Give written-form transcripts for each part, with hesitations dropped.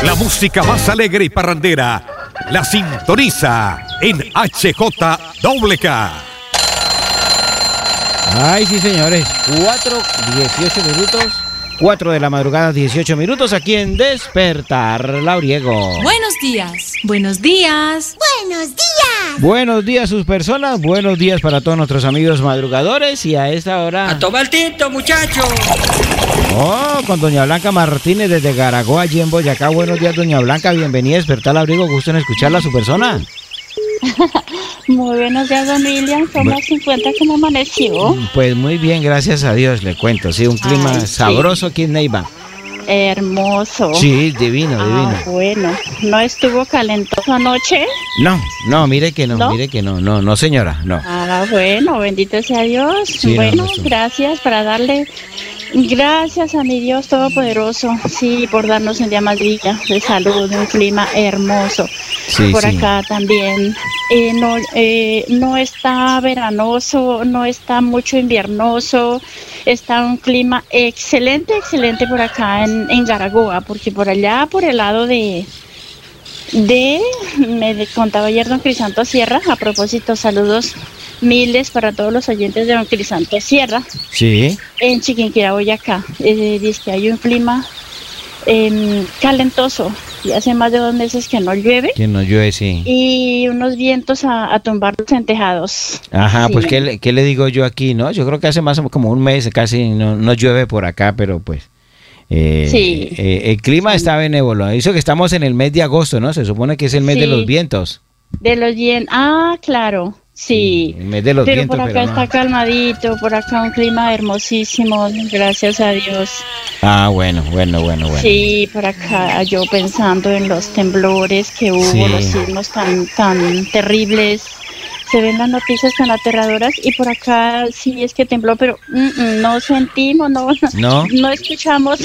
La música más alegre y parrandera la sintoniza en HJWK. Ay, sí, señores. 4:18. 4 de la madrugada, 18 minutos, aquí en Despertar Labriego. Buenos días. Buenos días. Buenos días. Buenos días, sus personas. Buenos días para todos nuestros amigos madrugadores. Y a esta hora... ¡A tomar tinto, muchachos! Oh, con doña Blanca Martínez desde Garagoa, allí en Boyacá. Buenos días, doña Blanca. Bienvenida a Despertar Labriego. Gusto en escucharla, su persona. Muy buenos días, don William. ¿Cómo se encuentra? ¿Cómo amaneció? Pues muy bien, gracias a Dios, le cuento. Sí, un clima sabroso aquí en Neiva. Hermoso. Sí, divino, divino. Bueno, ¿no estuvo calentoso anoche? No, mire que no, no, señora, no. Bueno, bendito sea Dios. Sí, bueno, no. Gracias para darle... Gracias a mi Dios Todopoderoso, sí, por darnos un día más de salud, un clima hermoso. Sí, por sí. acá también no está veranoso, no está mucho inviernoso, está un clima excelente por acá en Garagoa, porque por allá, por el lado me contaba ayer don Crisanto Sierra, a propósito, saludos miles para todos los oyentes de don Crisanto Sierra. Sí. En Chiquinquirá, Boyacá. Dice que hay un clima calentoso y hace más de 2 meses que no llueve. Que no llueve, sí. Y unos vientos a tumbarlos en tejados. Ajá, sí. Pues ¿qué le digo yo aquí, no? Yo creo que hace más como un mes casi no llueve por acá, pero pues... sí. El clima está benévolo. Eso que estamos en el mes de agosto, ¿no? Se supone que es el mes de los vientos. De los vientos. Claro. Sí, el mes de los vientos, por acá está calmadito, por acá un clima hermosísimo, gracias a Dios. Bueno. Sí, por acá yo pensando en los temblores que hubo, los sismos tan terribles. Se ven las noticias tan aterradoras y por acá sí es que tembló, pero no sentimos, no escuchamos.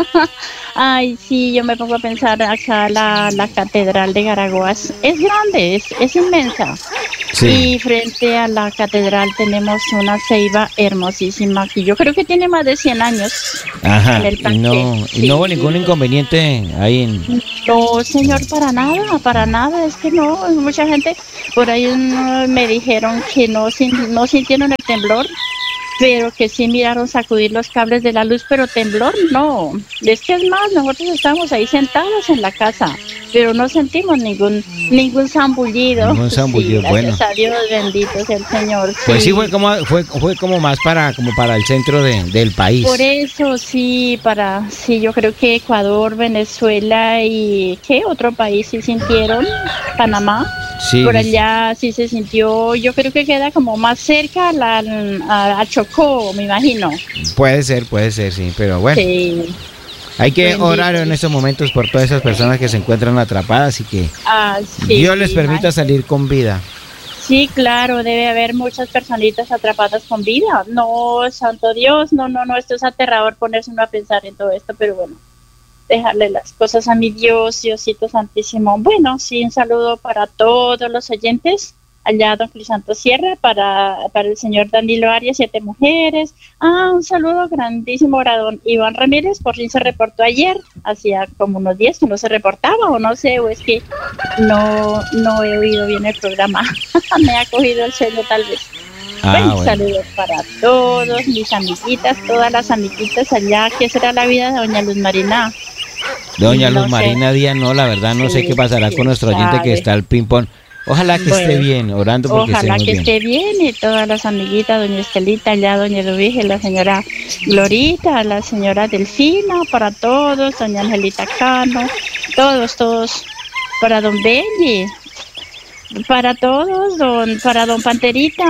Ay, sí, yo me pongo a pensar acá la catedral de Garagoa es grande, es inmensa. Sí. Y frente a la catedral tenemos una ceiba hermosísima que yo creo que tiene más de 100 años. Ajá, en el parque. Y no hubo ningún inconveniente ahí en... No, señor, para nada, es que no, mucha gente por ahí me dijeron que no sintieron el temblor, pero que sí miraron sacudir los cables de la luz, pero temblor no. Es que es más, nosotros estábamos ahí sentados en la casa, pero no sentimos ningún zambullido. Ningún zambullido, gracias a Dios, bendito sea el Señor. Pues sí, fue como más para el centro del país. Por eso sí, yo creo que Ecuador, Venezuela y ¿qué otro país sí sintieron? Panamá. Sí. Por allá sí se sintió, yo creo que queda como más cerca a Chocó, me imagino. Puede ser, sí, pero bueno. Sí. Hay que orar en estos momentos por todas esas personas que se encuentran atrapadas y que Dios les permita salir con vida. Sí, claro, debe haber muchas personitas atrapadas con vida. No, santo Dios, no, esto es aterrador ponerse uno a pensar en todo esto, pero bueno. Dejarle las cosas a mi Dios, Diosito Santísimo. Bueno, sí, un saludo para todos los oyentes. Allá don Crisanto Sierra, para el señor Danilo Arias, 7 mujeres. Un saludo grandísimo para don Iván Ramírez, por fin se reportó ayer. Hacía como unos 10 que no se reportaba, o no sé, o es que no he oído bien el programa. Me ha cogido el sueño tal vez. Bueno. Saludos para todos, mis amiguitas, todas las amiguitas allá. ¿Qué será la vida de doña Luz Marina? Doña Luz Marina Díaz, no, la verdad no sé qué pasará con nuestro oyente que está al ping-pong. Ojalá que esté bien, orando porque esté muy bien. Ojalá que esté bien y todas las amiguitas, doña Estelita, allá doña Ludwig, la señora Glorita, la señora Delfina, para todos, doña Angelita Cano, todos, para don Benji, para todos, para don Panterita.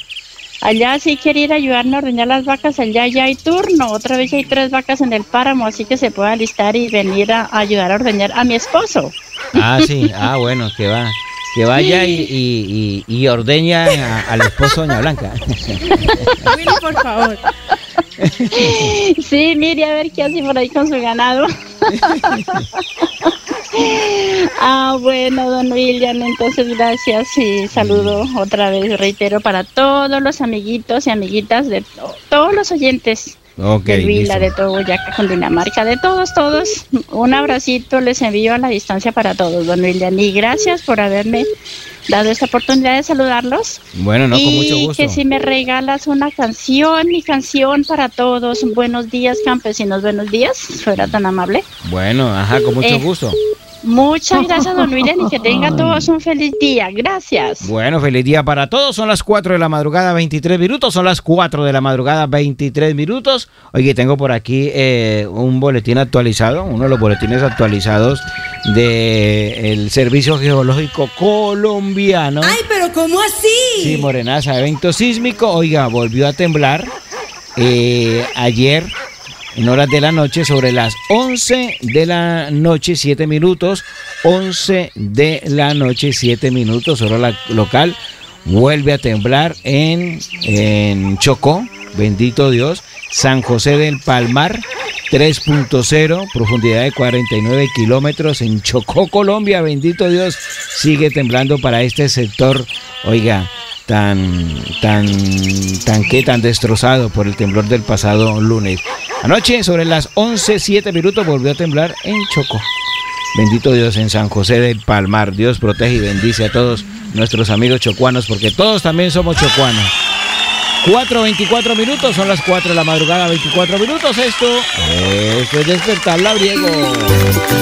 Allá sí quiere ir a ayudarme a ordeñar las vacas, allá ya hay turno, otra vez hay 3 vacas en el páramo, así que se puede alistar y venir a ayudar a ordeñar a mi esposo. Sí, bueno, que vaya y ordeña al esposo doña Blanca. Willy, por favor. Sí, mire a ver qué hace por ahí con su ganado. Bueno, don William, entonces gracias y saludo otra vez, reitero, para todos los amiguitos y amiguitas de todos los oyentes Ok, del Huila, listo. de todo Boyacá, Cundinamarca, de todos. Un abracito les envío a la distancia para todos, don William, y gracias por haberme dado esta oportunidad de saludarlos. Bueno, no, con mucho Y gusto. que si me regalas una canción, mi canción para todos. Buenos días, campesinos, buenos días. Fuera tan amable. Bueno, ajá, con mucho Eh, gusto. Muchas gracias, don William, y que tengan todos un feliz día. Gracias. Bueno, feliz día para todos. Son las 4 de la madrugada, 23 minutos. Son las 4 de la madrugada, 23 minutos. Oye, tengo por aquí un boletín actualizado, uno de los boletines actualizados del Servicio Geológico Colombiano. Ay, pero ¿cómo así? Sí, Morenaza, evento sísmico. Oiga, volvió a temblar ayer en horas de la noche, sobre las 11 de la noche, 7 minutos. 11 de la noche, 7 minutos, hora local. Vuelve a temblar en Chocó, bendito Dios. San José del Palmar, 3.0, profundidad de 49 kilómetros en Chocó, Colombia, bendito Dios. Sigue temblando para este sector, oiga, tan destrozado por el temblor del pasado lunes. Anoche, sobre las 11:07 minutos, volvió a temblar en Chocó. Bendito Dios, en San José del Palmar. Dios protege y bendice a todos nuestros amigos chocuanos, porque todos también somos chocuanos. 4:24 minutos, son las 4 de la madrugada, 24 minutos. Esto es Despertar Labriego.